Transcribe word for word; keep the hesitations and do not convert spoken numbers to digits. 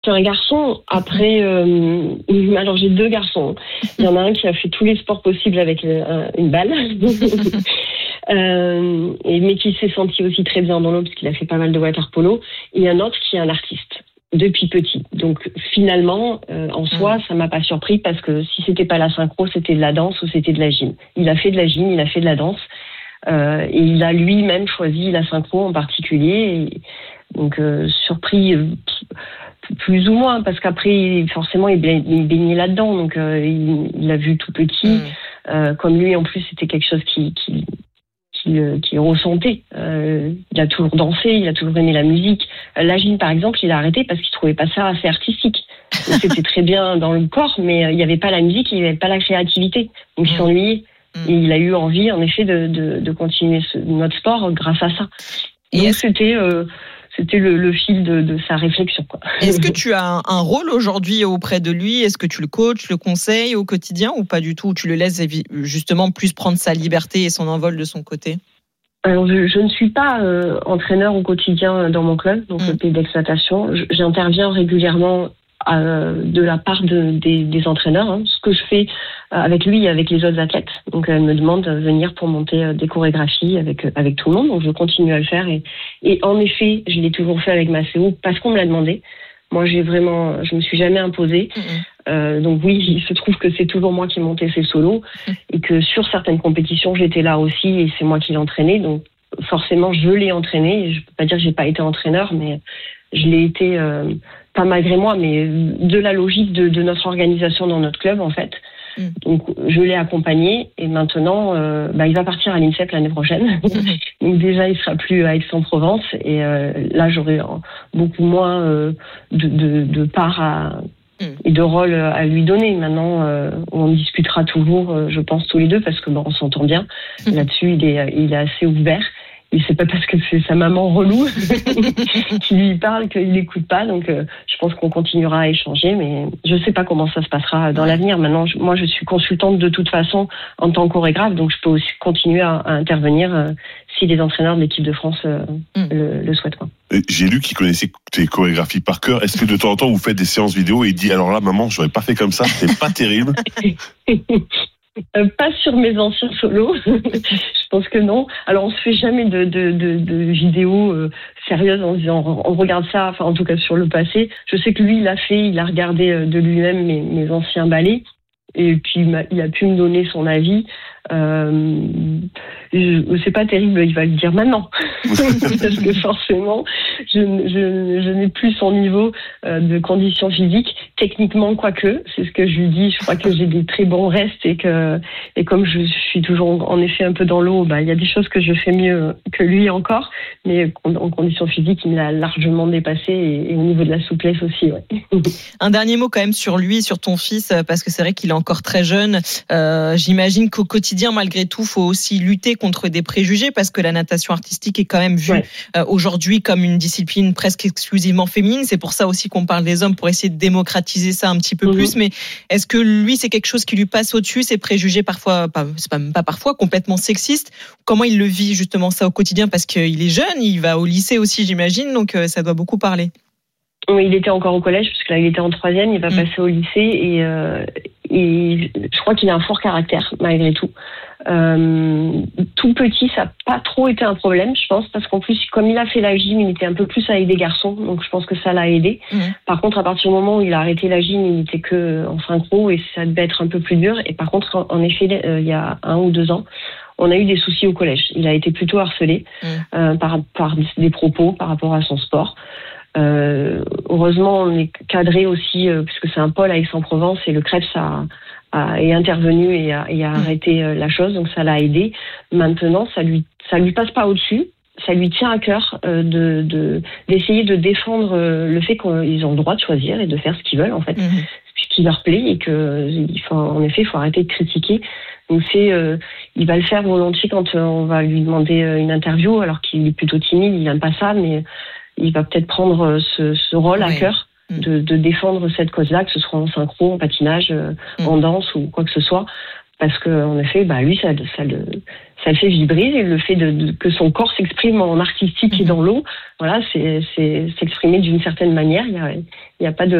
c'est un garçon. Après, euh, alors j'ai deux garçons. Il y en a un qui a fait tous les sports possibles avec euh, une balle, euh, et, mais qui s'est senti aussi très bien dans l'eau parce qu'il a fait pas mal de water polo. Et un autre qui est un artiste depuis petit. Donc finalement, euh, en soi, ça m'a pas surpris parce que si c'était pas la synchro, c'était de la danse ou c'était de la gym. Il a fait de la gym, il a fait de la danse, euh, et il a lui-même choisi la synchro en particulier. Et, donc euh, surpris euh, plus ou moins parce qu'après forcément il baignait là-dedans, donc euh, il, il l'a vu tout petit. Mmh. Euh, comme lui en plus c'était quelque chose qui qui qui, euh, qui ressentait. Euh, il a toujours dansé, il a toujours aimé la musique. Euh, la gym par exemple, il a arrêté parce qu'il trouvait pas ça assez artistique. Donc, c'était très bien dans le corps, mais euh, il y avait pas la musique, il y avait pas la créativité. Donc il s'ennuyait. Mmh. Et il a eu envie en effet de de, de continuer ce, notre sport grâce à ça. Donc Et c'était euh, C'était le, le fil de, de sa réflexion, quoi. Est-ce que tu as un, un rôle aujourd'hui auprès de lui ? Est-ce que tu le coaches, le conseilles au quotidien ou pas du tout ? Ou tu le laisses justement plus prendre sa liberté et son envol de son côté ? Alors, je, je ne suis pas euh, entraîneur au quotidien dans mon club, donc mmh. le pays d'exploitation. J'interviens régulièrement euh, de la part de, des, des entraîneurs, hein, ce que je fais avec lui et avec les autres athlètes. Donc elle me demande de venir pour monter des chorégraphies avec avec tout le monde, donc je continue à le faire et, et en effet je l'ai toujours fait avec ma C O parce qu'on me l'a demandé. Moi j'ai vraiment, je me suis jamais imposée. Mmh. Euh, donc oui, il se trouve que c'est toujours moi qui montais ces solos mmh. et que sur certaines compétitions j'étais là aussi et c'est moi qui l'entraînais. Donc forcément je l'ai entraîné. Je peux pas dire que j'ai pas été entraîneur, mais je l'ai été. Euh, pas malgré moi, mais de la logique de, de notre organisation dans notre club, en fait. Mmh. Donc, je l'ai accompagné et maintenant, euh, bah, il va partir à l'INSEP l'année prochaine. Mmh. Donc, déjà, il sera plus à Aix-en-Provence et euh, là, j'aurai beaucoup moins euh, de, de, de part à, mmh. et de rôle à lui donner. Maintenant, euh, on discutera toujours, euh, je pense, tous les deux parce que bon, on s'entend bien. Mmh. Là-dessus, il est, il est assez ouvert. Et c'est pas parce que c'est sa maman relou qui lui parle qu'il n'écoute pas. Donc, euh, je pense qu'on continuera à échanger, mais je sais pas comment ça se passera dans l'avenir. Maintenant, je, moi, je suis consultante de toute façon en tant que chorégraphe, donc je peux aussi continuer à, à intervenir euh, si les entraîneurs de l'équipe de France euh, mm. le, le souhaitent, quoi. J'ai lu qu'il connaissait tes chorégraphies par cœur. Est-ce que de temps en temps, vous faites des séances vidéo et il dit, alors là, maman, j'aurais pas fait comme ça, c'est pas terrible? Euh, pas sur mes anciens solos, je pense que non. Alors on se fait jamais de de de, de vidéos euh, sérieuses en disant on regarde ça. Enfin en tout cas sur le passé, je sais que lui il a fait, il a regardé de lui-même mes, mes anciens ballets et puis il a, il a pu me donner son avis. Euh, je, c'est pas terrible, il va le dire maintenant parce que forcément je, je, je n'ai plus son niveau euh, de conditions physiques techniquement, quoique c'est ce que je lui dis. Je crois que j'ai des très bons restes et que et comme je suis toujours en effet un peu dans l'eau, bah il y a des choses que je fais mieux que lui encore, mais en conditions physiques il m'a largement dépassé et, et au niveau de la souplesse aussi. Ouais. Un dernier mot quand même sur lui, sur ton fils, parce que c'est vrai qu'il est encore très jeune. Euh, j'imagine qu'au quotidien, malgré tout, faut aussi lutter contre des préjugés parce que la natation artistique est quand même vue ouais. euh, aujourd'hui comme une discipline presque exclusivement féminine. C'est pour ça aussi qu'on parle des hommes, pour essayer de démocratiser ça un petit peu mmh. plus. Mais est-ce que lui, c'est quelque chose qui lui passe au-dessus, ces préjugés parfois, pas, c'est pas, pas parfois, complètement sexistes? Comment il le vit justement ça au quotidien? Parce qu'il est jeune, il va au lycée aussi, j'imagine, donc euh, ça doit beaucoup parler. Oui, il était encore au collège, parce que là, il était en troisième, il va mmh. passer au lycée, et, euh, et je crois qu'il a un fort caractère, malgré tout. Euh, tout petit, ça n'a pas trop été un problème, je pense, parce qu'en plus, comme il a fait la gym, il était un peu plus avec des garçons, donc je pense que ça l'a aidé. Mmh. Par contre, à partir du moment où il a arrêté la gym, il n'était que en synchro, et ça devait être un peu plus dur. Et par contre, en, en effet, euh, il y a un ou deux ans, on a eu des soucis au collège. Il a été plutôt harcelé mmh. euh, par, par des propos par rapport à son sport. Euh, heureusement, on est cadré aussi, euh, puisque c'est un pôle à Aix-en-Provence et le CREPS a, a, est intervenu et a, et a arrêté euh, la chose, donc ça l'a aidé. Maintenant, ça lui, ça lui passe pas au-dessus. Ça lui tient à cœur euh, de, de, d'essayer de défendre euh, le fait qu'ils ont le droit de choisir et de faire ce qu'ils veulent, en fait, mmh. ce qui leur plaît, et que, il faut, en effet, il faut arrêter de critiquer. Donc c'est, euh, il va le faire volontiers quand euh, on va lui demander euh, une interview, alors qu'il est plutôt timide, il n'aime pas ça, mais il va peut-être prendre ce, ce rôle oui. à cœur de, de défendre cette cause-là, que ce soit en synchro, en patinage, euh, mmh. en danse ou quoi que ce soit, parce que en effet, bah lui, ça, ça le, ça le fait vibrer, et le fait de, de que son corps s'exprime en artistique mmh. et dans l'eau, voilà, c'est, c'est s'exprimer d'une certaine manière. Il y a, il y a pas de